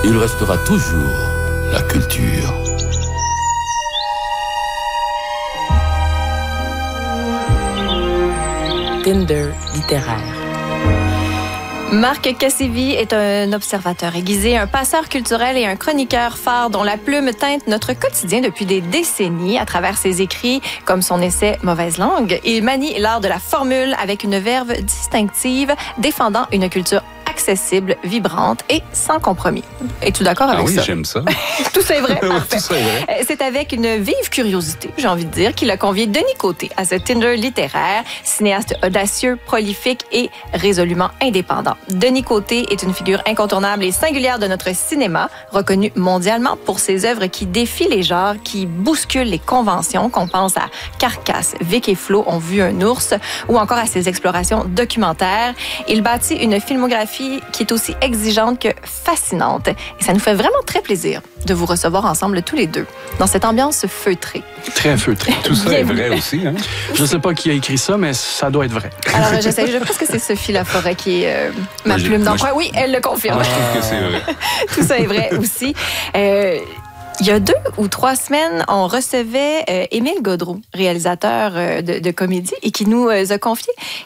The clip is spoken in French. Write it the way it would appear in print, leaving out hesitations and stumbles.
il restera toujours la culture. Tinder littéraire. Marc Cassivi est un observateur aiguisé, un passeur culturel et un chroniqueur phare dont la plume teinte notre quotidien depuis des décennies à travers ses écrits, comme son essai « Mauvaise langue ». Il manie l'art de la formule avec une verve distinctive, défendant une culture accessible, vibrante et sans compromis. Es-tu d'accord avec ça? Ah oui, j'aime ça. Tout ça est vrai? Tout ça est vrai. C'est avec une vive curiosité, j'ai envie de dire, qu'il a convié Denis Côté à ce Tinder littéraire, cinéaste audacieux, prolifique et résolument indépendant. Denis Côté est une figure incontournable et singulière de notre cinéma, reconnu mondialement pour ses œuvres qui défient les genres, qui bousculent les conventions, qu'on pense à Carcasse, Vic et Flo ont vu un ours, ou encore à ses explorations documentaires. Il bâtit une filmographie qui est aussi exigeante que fascinante. Et ça nous fait vraiment très plaisir de vous recevoir ensemble tous les deux dans cette ambiance feutrée. Très feutré. Tout ça est vrai aussi. Hein? Je ne sais pas qui a écrit ça, mais ça doit être vrai. Alors, je pense que c'est Sophie Laforêt qui est ma plume d'emploi. Oui, elle le confirme. Moi, je trouve que c'est vrai. Tout ça est vrai aussi. Il y a 2 ou 3 semaines, on recevait Émile Gaudreault, réalisateur de comédie, et qui nous a confié